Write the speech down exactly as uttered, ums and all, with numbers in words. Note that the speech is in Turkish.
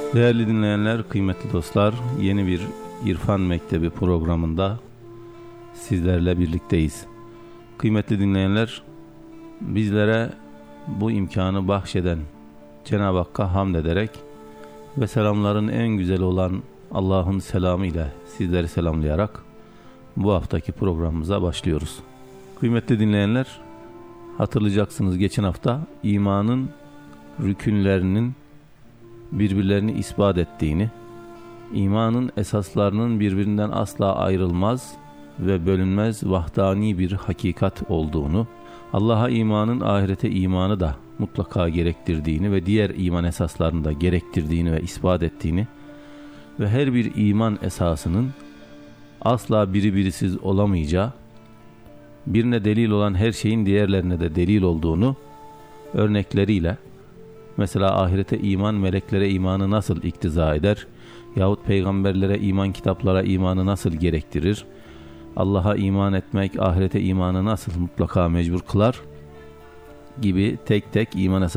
Değerli dinleyenler, kıymetli dostlar, yeni bir İrfan Mektebi programında sizlerle birlikteyiz. Kıymetli dinleyenler, bizlere bu imkanı bahşeden Cenab-ı Hakk'a hamd ederek ve selamların en güzeli olan Allah'ın selamı ile sizleri selamlayarak bu haftaki programımıza başlıyoruz. Kıymetli dinleyenler, hatırlayacaksınız geçen hafta imanın rükünlerinin birbirlerini ispat ettiğini, imanın esaslarının birbirinden asla ayrılmaz ve bölünmez vahdani bir hakikat olduğunu, Allah'a imanın ahirete imanı da mutlaka gerektirdiğini ve diğer iman esaslarını da gerektirdiğini ve ispat ettiğini ve her bir iman esasının asla biri birisiz olamayacağı, birine delil olan her şeyin diğerlerine de delil olduğunu örnekleriyle, mesela ahirete iman, meleklere imanı nasıl iktiza eder? Yahut peygamberlere iman, kitaplara imanı nasıl gerektirir? Allah'a iman etmek, ahirete imanı nasıl mutlaka mecbur kılar? Gibi tek tek iman